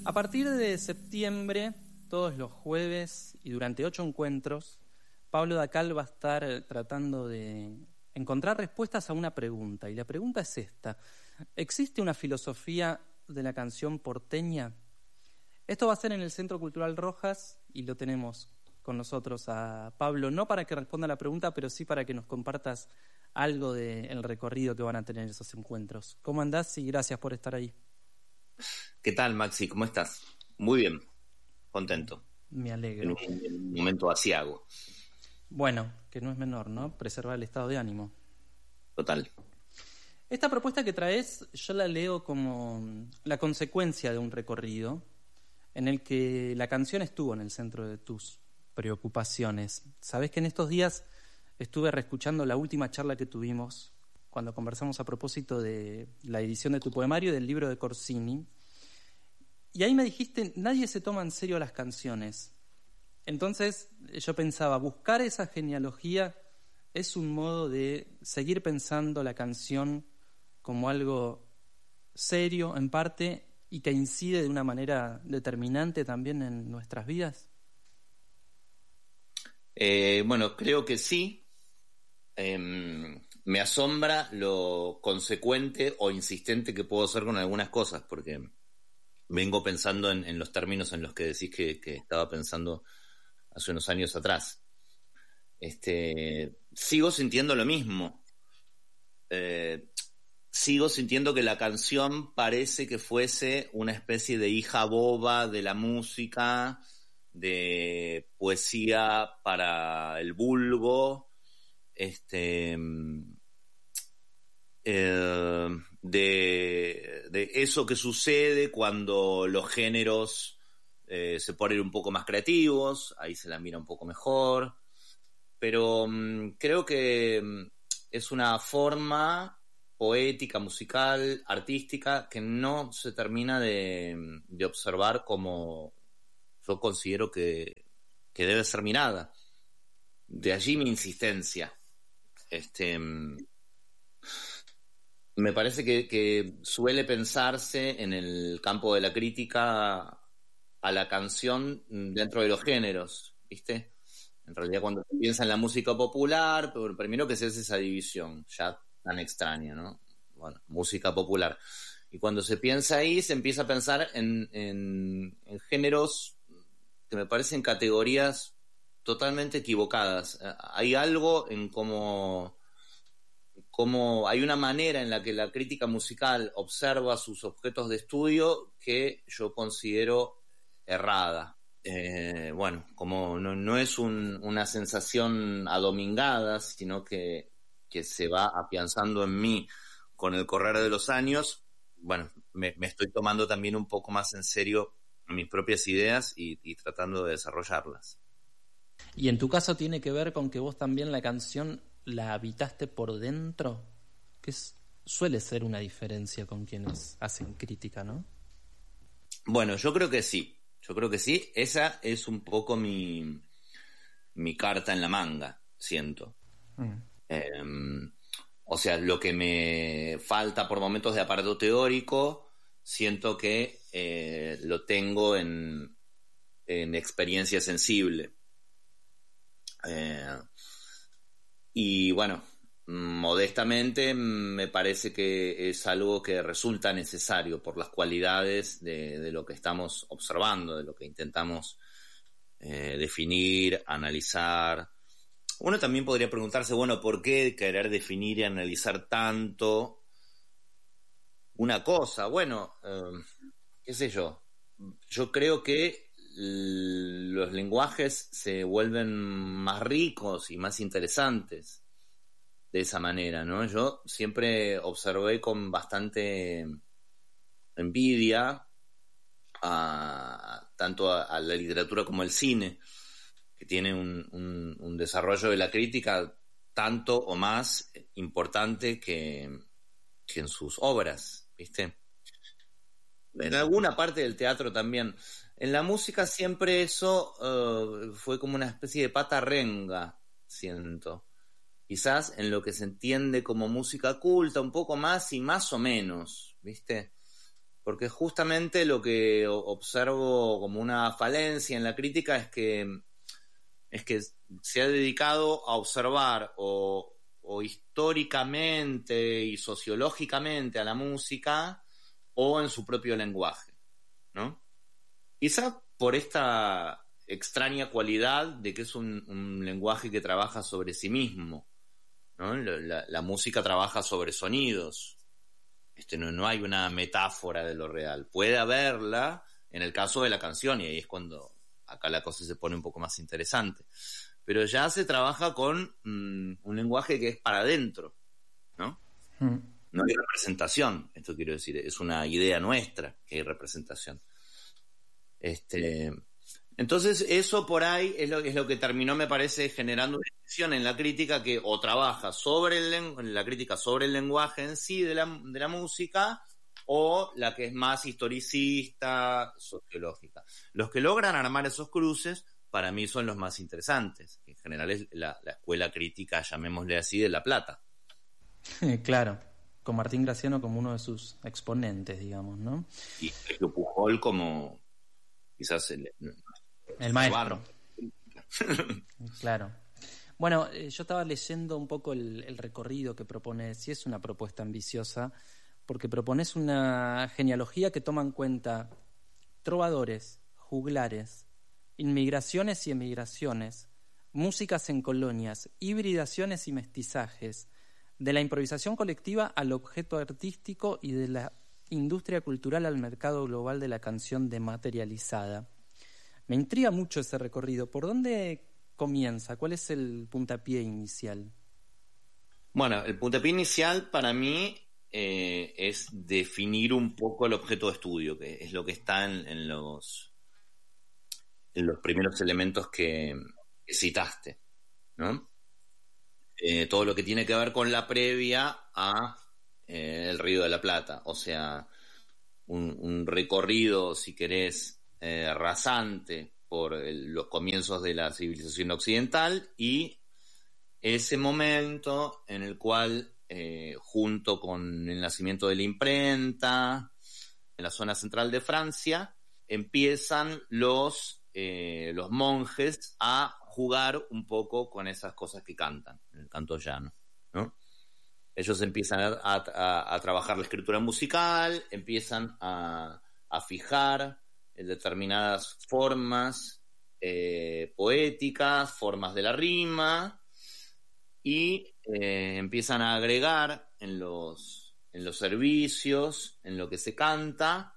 A partir de septiembre, todos los jueves y durante 8 encuentros, Pablo Dacal va a estar tratando de encontrar respuestas a una pregunta. Y la pregunta es esta: ¿existe una filosofía de la canción porteña? Esto va a ser en el Centro Cultural Rojas y lo tenemos con nosotros a Pablo, no para que responda a la pregunta, pero sí para que nos compartas algo del recorrido que van a tener esos encuentros. ¿Cómo andás? Y gracias por estar ahí. ¿Qué tal, Maxi? ¿Cómo estás? Muy bien, contento. Me alegro. En un momento aciago. Bueno, que no es menor, ¿no? Preservar el estado de ánimo. Total. Esta propuesta que traes yo la leo como la consecuencia de un recorrido en el que la canción estuvo en el centro de tus preocupaciones. Sabés que en estos días estuve reescuchando la última charla que tuvimos cuando conversamos a propósito de la edición de tu poemario y del libro de Corsini. Y ahí me dijiste, nadie se toma en serio las canciones. Entonces yo pensaba, buscar esa genealogía es un modo de seguir pensando la canción como algo serio en parte y que incide de una manera determinante también en nuestras vidas. Bueno, creo que sí. Me asombra lo consecuente o insistente que puedo ser con algunas cosas, porque vengo pensando en los términos en los que decís que estaba pensando hace unos años atrás. Sigo sintiendo lo mismo. Sigo sintiendo que la canción parece que fuese una especie de hija boba de la música, de poesía para el vulgo, de eso que sucede cuando los géneros se ponen un poco más creativos, ahí se la mira un poco mejor, pero creo que es una forma poética, musical, artística, que no se termina de observar como yo considero que debe ser mirada. De allí mi insistencia. Me parece que suele pensarse en el campo de la crítica a la canción dentro de los géneros, ¿viste? En realidad cuando se piensa en la música popular, primero que se hace esa división, ya tan extraña, ¿no? Bueno, música popular. Y cuando se piensa ahí, se empieza a pensar en géneros que me parecen categorías totalmente equivocadas. Hay algo en cómo hay una manera en la que la crítica musical observa sus objetos de estudio que yo considero errada. Bueno, como no es una sensación adomingada, sino que se va afianzando en mí con el correr de los años, bueno, me estoy tomando también un poco más en serio mis propias ideas y tratando de desarrollarlas. ¿Y en tu caso tiene que ver con que vos también la canción la habitaste por dentro? Que suele ser una diferencia con quienes hacen crítica, ¿no? Bueno, yo creo que sí. Esa es un poco mi carta en la manga, siento. O sea, lo que me falta por momentos de aparato teórico, siento que lo tengo en experiencia sensible. Y bueno, modestamente me parece que es algo que resulta necesario por las cualidades de lo que estamos observando, de lo que intentamos definir, analizar. Uno también podría preguntarse, bueno, ¿por qué querer definir y analizar tanto una cosa? Bueno, qué sé yo. Yo creo que los lenguajes se vuelven más ricos y más interesantes de esa manera, ¿no? Yo siempre observé con bastante envidia tanto a la literatura como al cine, que tiene un desarrollo de la crítica tanto o más importante que en sus obras, ¿viste? En alguna parte del teatro también. En la música siempre eso fue como una especie de pata renga, siento. Quizás en lo que se entiende como música culta, un poco más y más o menos, ¿viste? porque justamente lo que observo como una falencia en la crítica es que se ha dedicado a observar o históricamente y sociológicamente a la música o en su propio lenguaje, ¿no? Quizá por esta extraña cualidad de que es un lenguaje que trabaja sobre sí mismo, ¿no? La música trabaja sobre sonidos. No hay una metáfora de lo real. Puede haberla en el caso de la canción, y ahí es cuando acá la cosa se pone un poco más interesante. Pero ya se trabaja con un lenguaje que es para adentro, ¿no? No hay representación, esto quiero decir, es una idea nuestra que hay representación. Entonces eso por ahí es lo que terminó, me parece, generando una división en la crítica que o trabaja la crítica sobre el lenguaje en sí de la música, o la que es más historicista, sociológica. Los que logran armar esos cruces, para mí son los más interesantes. En general es la escuela crítica, llamémosle así, de La Plata. Claro, con Martín Graciano como uno de sus exponentes, digamos, ¿no? Y Sergio Pujol como quizás el maestro. Claro. Bueno, yo estaba leyendo un poco el recorrido que propones, y es una propuesta ambiciosa, porque propones una genealogía que toma en cuenta trovadores, juglares, inmigraciones y emigraciones, músicas en colonias, hibridaciones y mestizajes, de la improvisación colectiva al objeto artístico y de la industria cultural al mercado global de la canción dematerializada. Me intriga mucho ese recorrido. ¿Por dónde comienza? ¿Cuál es el puntapié inicial? Bueno, el puntapié inicial para mí es definir un poco el objeto de estudio, que es lo que está en los primeros elementos que citaste, ¿no? Todo lo que tiene que ver con la previa a el Río de la Plata, o sea, un recorrido, si querés, rasante por los comienzos de la civilización occidental y ese momento en el cual, junto con el nacimiento de la imprenta, en la zona central de Francia, empiezan los monjes a jugar un poco con esas cosas que cantan, en el canto llano, ¿no? Ellos empiezan a trabajar la escritura musical, empiezan a fijar determinadas formas poéticas, formas de la rima, y empiezan a agregar en los servicios, en lo que se canta,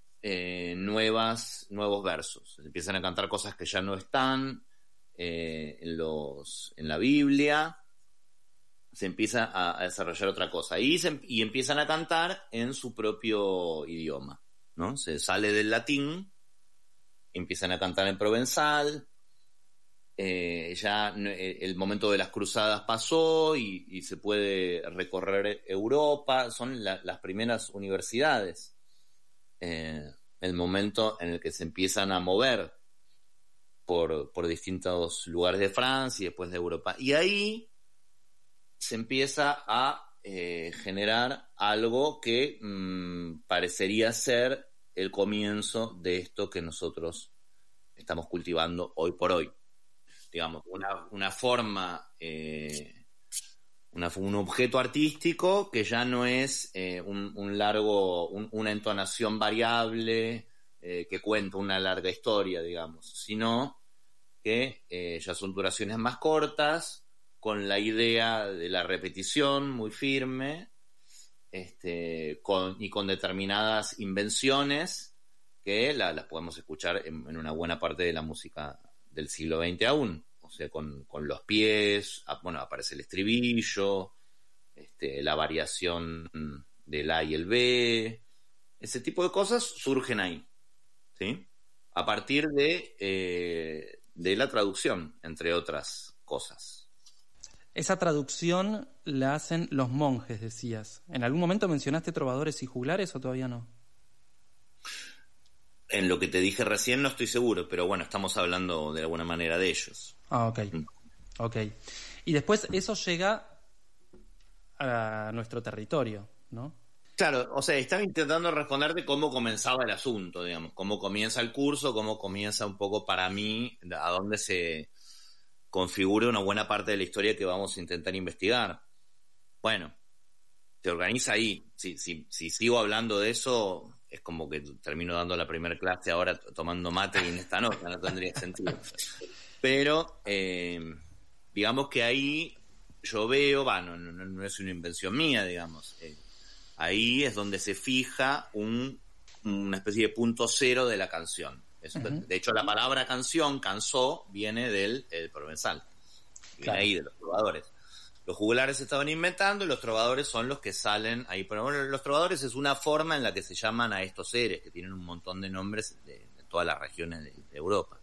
nuevos versos. Empiezan a cantar cosas que ya no están en la Biblia. Se empieza a desarrollar otra cosa y empiezan a cantar en su propio idioma, ¿no? Se sale del latín, empiezan a cantar en provenzal. Ya el momento de las cruzadas pasó y se puede recorrer Europa. Son las primeras universidades, el momento en el que se empiezan a mover por distintos lugares de Francia y después de Europa, y ahí se empieza a generar algo que parecería ser el comienzo de esto que nosotros estamos cultivando hoy por hoy. Digamos, una forma, un objeto artístico que ya no es una entonación variable que cuenta una larga historia, digamos, sino que ya son duraciones más cortas, con la idea de la repetición muy firme, con determinadas invenciones que las podemos escuchar en una buena parte de la música del siglo XX aún. O sea, con los pies, aparece el estribillo, la variación del A y el B, ese tipo de cosas surgen ahí, ¿sí? A partir de la traducción, entre otras cosas. Esa traducción la hacen los monjes, decías. ¿En algún momento mencionaste trovadores y juglares o todavía no? En lo que te dije recién no estoy seguro, pero bueno, estamos hablando de alguna manera de ellos. Ah, ok. Ok. Y después eso llega a nuestro territorio, ¿no? Claro, o sea, estaba intentando responderte cómo comenzaba el asunto, digamos, cómo comienza el curso, cómo comienza un poco para mí, a dónde se configura una buena parte de la historia que vamos a intentar investigar. Bueno, se organiza ahí. Si sigo hablando de eso, es como que termino dando la primera clase ahora tomando mate y en esta nota, no tendría sentido. Pero digamos que ahí yo veo, no es una invención mía, digamos. Ahí es donde se fija una especie de punto cero de la canción. Uh-huh. De hecho, la palabra canción, canzó, viene del provenzal. Viene Claro. ahí de los trovadores. Los juglares se estaban inventando y los trovadores son los que salen ahí. Pero bueno, los trovadores es una forma en la que se llaman a estos seres, que tienen un montón de nombres de todas las regiones de Europa.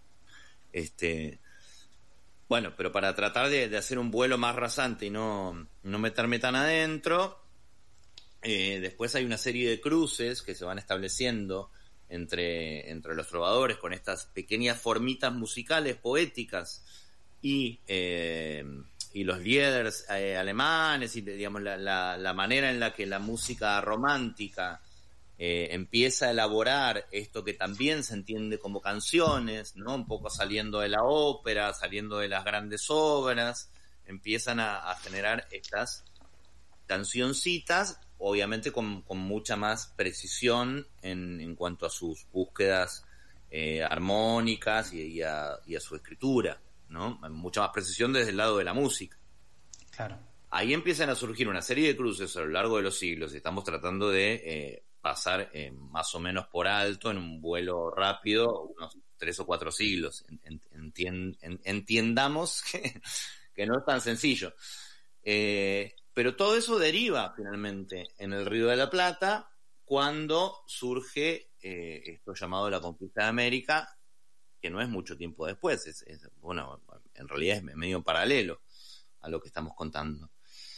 Bueno, pero para tratar de hacer un vuelo más rasante y no meterme tan adentro, después hay una serie de cruces que se van estableciendo entre los trovadores con estas pequeñas formitas musicales, poéticas, y los lieders alemanes, y digamos la manera en la que la música romántica empieza a elaborar esto que también se entiende como canciones, ¿no? Un poco saliendo de la ópera, saliendo de las grandes obras, empiezan a generar estas cancioncitas, obviamente con mucha más precisión en cuanto a sus búsquedas armónicas y a su escritura, ¿no? Mucha más precisión desde el lado de la música. Claro. Ahí empiezan a surgir una serie de cruces a lo largo de los siglos y estamos tratando de pasar más o menos por alto en un vuelo rápido unos 3 o 4 siglos. Entiendamos que no es tan sencillo. Pero todo eso deriva finalmente en el Río de la Plata cuando surge esto llamado la conquista de América, que no es mucho tiempo después, bueno, en realidad es medio paralelo a lo que estamos contando.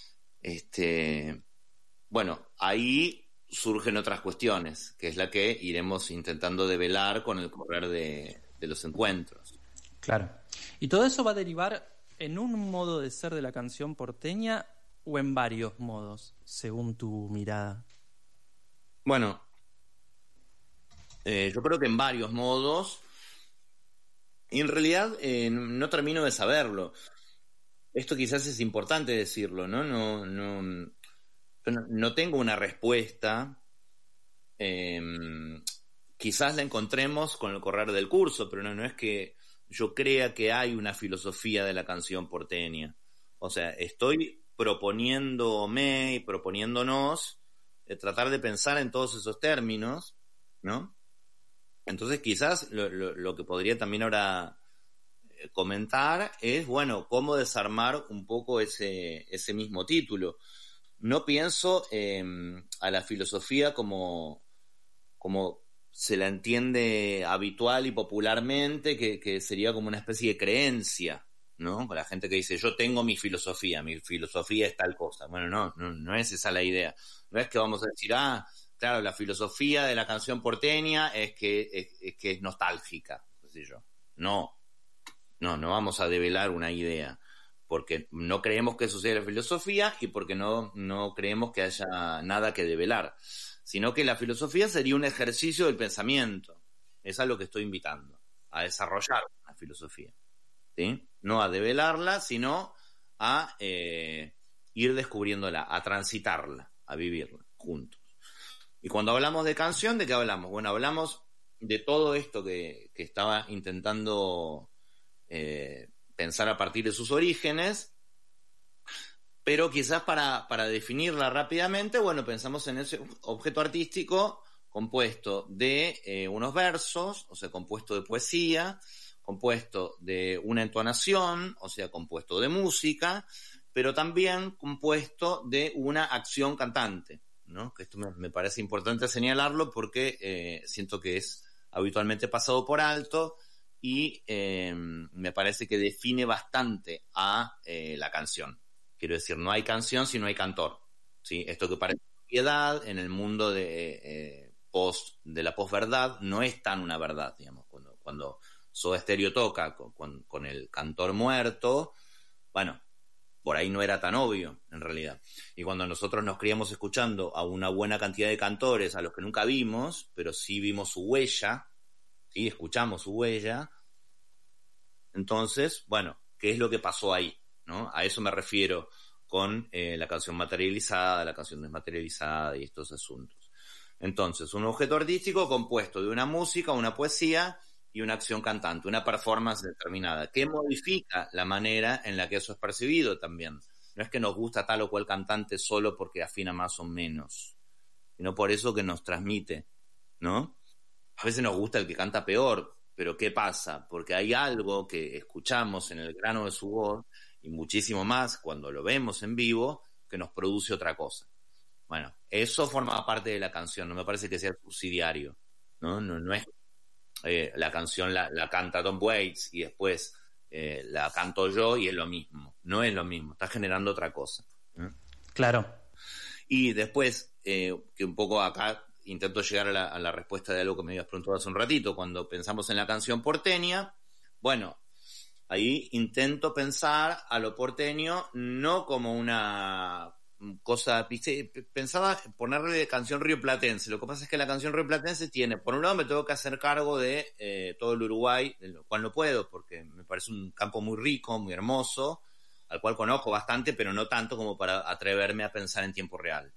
Bueno, ahí surgen otras cuestiones, que es la que iremos intentando develar con el correr de los encuentros. Claro. ¿Y todo eso va a derivar en un modo de ser de la canción porteña o en varios modos, según tu mirada? Bueno, yo creo que en varios modos. Y en realidad no termino de saberlo. Esto quizás es importante decirlo, ¿no? No tengo una respuesta. Quizás la encontremos con el correr del curso, pero no es que yo crea que hay una filosofía de la canción porteña. O sea, estoy proponiéndome y proponiéndonos tratar de pensar en todos esos términos, ¿no? Entonces quizás lo que podría también ahora comentar es, bueno, cómo desarmar un poco ese mismo título. No pienso a la filosofía como se la entiende habitual y popularmente, que sería como una especie de creencia, ¿no? Con la gente que dice, yo tengo mi filosofía es tal cosa. Bueno, no es esa la idea. No es que vamos a decir, claro, la filosofía de la canción porteña es que es nostálgica, qué sé yo. No vamos a develar una idea, porque no creemos que eso sea la filosofía y porque no creemos que haya nada que develar, sino que la filosofía sería un ejercicio del pensamiento. Es a lo que estoy invitando, a desarrollar una filosofía, ¿sí? No a develarla, sino a ir descubriéndola, a transitarla, a vivirla juntos. Y cuando hablamos de canción, ¿de qué hablamos? Bueno, hablamos de todo esto que estaba intentando pensar a partir de sus orígenes, pero quizás para definirla rápidamente, bueno, pensamos en ese objeto artístico compuesto de unos versos, o sea, compuesto de poesía, compuesto de una entonación, o sea, compuesto de música, pero también compuesto de una acción cantante, ¿no? Que esto me parece importante señalarlo porque siento que es habitualmente pasado por alto y me parece que define bastante a la canción. Quiero decir, no hay canción si no hay cantor, ¿sí? Esto que parece piedad en el mundo de la posverdad no es tan una verdad, digamos. Cuando Soda Stereo toca con el cantor muerto, bueno, por ahí no era tan obvio, en realidad. Y cuando nosotros nos criamos escuchando a una buena cantidad de cantores a los que nunca vimos, pero sí vimos su huella, ¿sí? Escuchamos su huella, entonces, bueno, ¿qué es lo que pasó ahí? ¿No? A eso me refiero con la canción materializada, la canción desmaterializada y estos asuntos. Entonces, un objeto artístico compuesto de una música, una poesía y una acción cantante, una performance determinada, que modifica la manera en la que eso es percibido también. No es que nos gusta tal o cual cantante solo porque afina más o menos, sino por eso que nos transmite, ¿no? A veces nos gusta el que canta peor, pero ¿qué pasa? Porque hay algo que escuchamos en el grano de su voz, y muchísimo más cuando lo vemos en vivo, que nos produce otra cosa. Bueno, eso forma parte de la canción, no me parece que sea subsidiario, ¿no? No es la canción la canta Tom Waits y después la canto yo y es lo mismo. No es lo mismo, está generando otra cosa. Claro. Y después, que un poco acá intento llegar a la respuesta de algo que me habías preguntado hace un ratito, cuando pensamos en la canción porteña, bueno, ahí intento pensar a lo porteño no como una cosa, pensaba ponerle canción rioplatense. Lo que pasa es que la canción rioplatense tiene, por un lado me tengo que hacer cargo de todo el Uruguay, de lo cual no puedo, porque me parece un campo muy rico, muy hermoso, al cual conozco bastante, pero no tanto como para atreverme a pensar en tiempo real.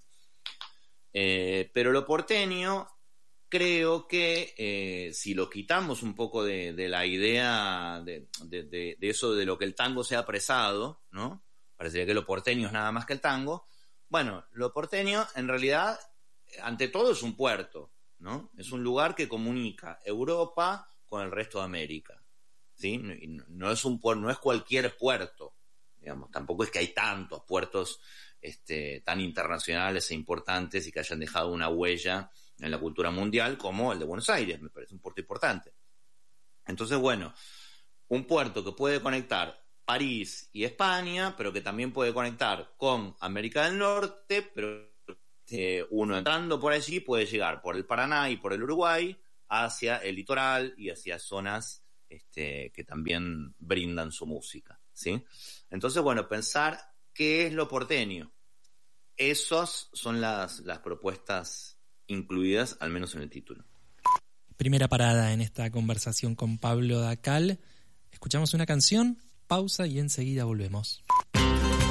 Pero lo porteño, creo que si lo quitamos un poco de la idea de eso de lo que el tango sea apresado, ¿no? Parecería que lo porteño es nada más que el tango. Bueno, lo porteño en realidad, ante todo, es un puerto, ¿no? Es un lugar que comunica Europa con el resto de América, ¿sí? No es cualquier puerto, digamos. Tampoco es que hay tantos puertos tan internacionales e importantes y que hayan dejado una huella en la cultura mundial como el de Buenos Aires. Me parece un puerto importante. Entonces, bueno, un puerto que puede conectar París y España, pero que también puede conectar con América del Norte, pero uno entrando por allí puede llegar por el Paraná y por el Uruguay hacia el litoral y hacia zonas que también brindan su música, ¿sí? Entonces, bueno, pensar qué es lo porteño. Esas son las propuestas incluidas, al menos en el título. Primera parada en esta conversación con Pablo Dacal. Escuchamos una canción, pausa y enseguida volvemos.